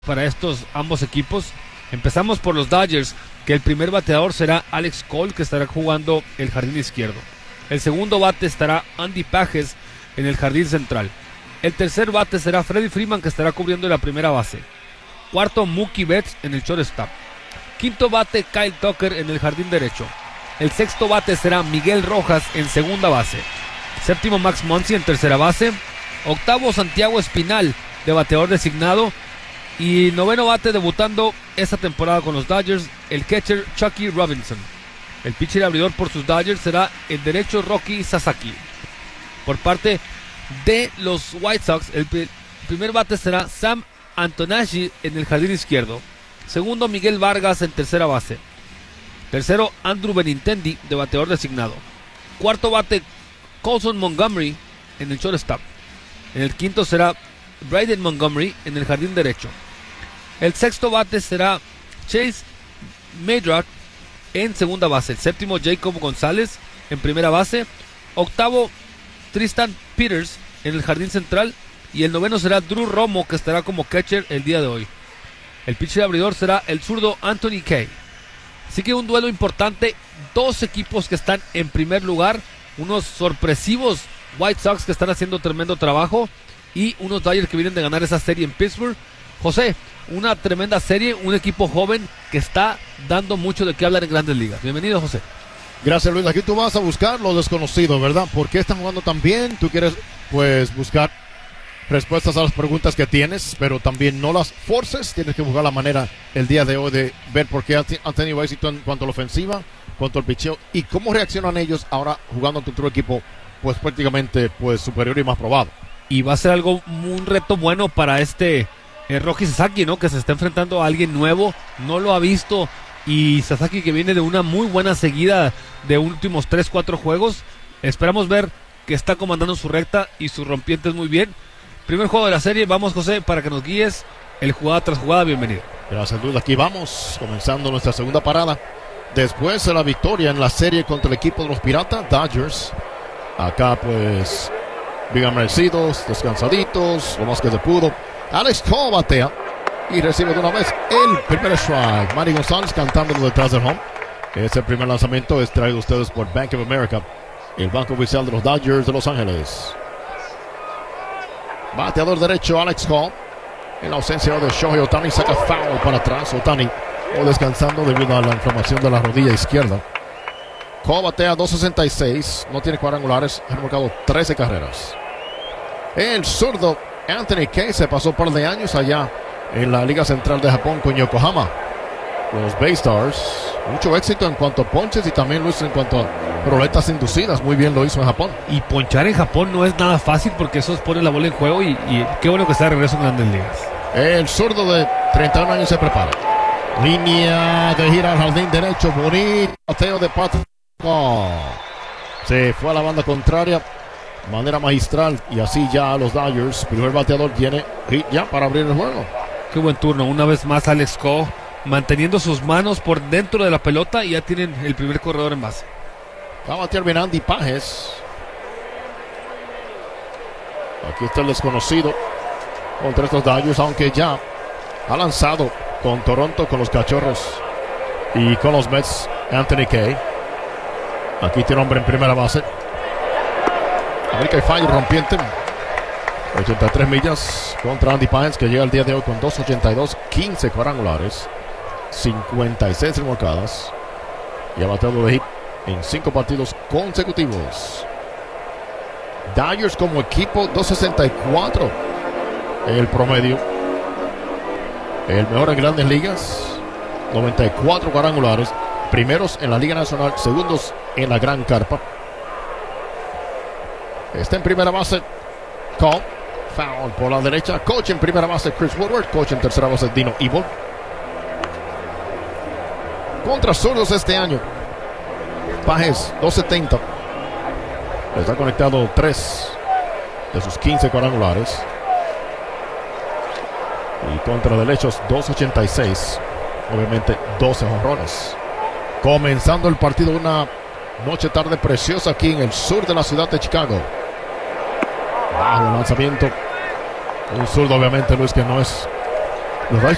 para estos ambos equipos. Empezamos por los Dodgers, que el primer bateador será Alex Cole, que estará jugando el jardín izquierdo. El segundo bate estará Andy Pages en el jardín central. El tercer bate será Freddie Freeman, que estará cubriendo la primera base. Cuarto, Mookie Betts en el shortstop. Quinto bate, Kyle Tucker en el jardín derecho. El sexto bate será Miguel Rojas en segunda base. Séptimo, Max Muncy en tercera base. Octavo, Santiago Espinal de bateador designado. Y noveno bate, debutando esta temporada con los Dodgers, el catcher Chucky Robinson. El pitcher abridor por sus Dodgers será el derecho Roki Sasaki. Por parte de los White Sox, el primer bate será Sam Antonashi en el jardín izquierdo. Segundo, Miguel Vargas en tercera base. Tercero, Andrew Benintendi de bateador designado. Cuarto bate, Colson Montgomery en el shortstop. En el quinto será Bryden Montgomery en el jardín derecho. El sexto bate será Chase Madrack en segunda base. El séptimo, Jacob González en primera base. Octavo, Tristan Peters en el jardín central. Y el noveno será Drew Romo, que estará como catcher el día de hoy. El pitcher abridor será el zurdo Anthony Kay. Así que un duelo importante. Dos equipos que están en primer lugar. Unos sorpresivos White Sox que están haciendo tremendo trabajo. Y unos Dodgers que vienen de ganar esa serie en Pittsburgh. José, una tremenda serie, un equipo joven que está dando mucho de qué hablar en Grandes Ligas. Bienvenido, José. Gracias, Luis. Aquí tú vas a buscar lo desconocido, ¿verdad? ¿Por qué están jugando tan bien? Tú quieres, pues, buscar respuestas a las preguntas que tienes, pero también no las forces. Tienes que buscar la manera el día de hoy de ver por qué han tenido éxito en cuanto a la ofensiva, en cuanto al picheo, y cómo reaccionan ellos ahora jugando contra un equipo, pues, prácticamente, pues, superior y más probado. Y va a ser un reto bueno para Roki Sasaki, ¿no? Que se está enfrentando a alguien nuevo, no lo ha visto, y Sasaki, que viene de una muy buena seguida de últimos 3-4 juegos. Esperamos ver que está comandando su recta y sus rompientes muy bien. Primer juego de la serie, vamos, José, para que nos guíes el jugada tras jugada. Bienvenido. Gracias, Luis. Aquí vamos, comenzando nuestra segunda parada. Después de la victoria en la serie contra el equipo de los Piratas, Dodgers. Acá, pues, bien amanecidos, descansaditos, lo más que se pudo. Alex Cole batea y recibe de una vez el primer strike. Manny González cantándolo detrás del home. Este primer lanzamiento es traído a ustedes por Bank of America, el banco oficial de los Dodgers de Los Ángeles. Bateador derecho Alex Cole. En la ausencia de Shohei Ohtani, saca foul para atrás. Ohtani descansando debido a la inflamación de la rodilla izquierda. Cole batea 2.66, no tiene cuadrangulares, ha marcado 13 carreras. El zurdo Anthony Kay se pasó un par de años allá en la Liga Central de Japón con Yokohama. Los Bay Stars, mucho éxito en cuanto a ponches y también lo hizo en cuanto a roletas inducidas. Muy bien lo hizo en Japón. Y ponchar en Japón no es nada fácil, porque eso pone la bola en juego, y qué bueno que está de regreso en Grandes Ligas. El zurdo de 31 años se prepara. Línea de gira al jardín derecho. Bonito bateo de Patrick. Se fue a la banda contraria de manera magistral, y así ya los Dodgers, primer bateador, tiene hit ya para abrir el juego. Qué buen turno, una vez más Alex Cole manteniendo sus manos por dentro de la pelota, y ya tienen el primer corredor en base. Va a batear bien Andy Pages. Aquí está el desconocido contra estos Dodgers, aunque ya ha lanzado con Toronto, con los Cachorros y con los Mets, Anthony Kay. Aquí tiene hombre en primera base. América y fallo rompiente. 83 millas contra Andy Pages, que llega el día de hoy con 2.82, 15 cuadrangulares, 56 remolcadas, y ha bateado de hit en 5 partidos consecutivos. Dodgers como equipo 2.64 el promedio, el mejor en Grandes Ligas, 94 cuadrangulares, primeros en la Liga Nacional, segundos en la Gran Carpa. Está en primera base Cole, foul por la derecha. Coach en primera base Chris Woodward, coach en tercera base Dino Evil. Contra zurdos este año, Pages 2.70, está conectado 3 de sus 15 cuadrangulares, y contra derechos 2.86, obviamente 12 jonrones. Comenzando el partido, una noche tarde preciosa aquí en el sur de la ciudad de Chicago. Bajo el lanzamiento, un zurdo, obviamente, Luis, que no es. Los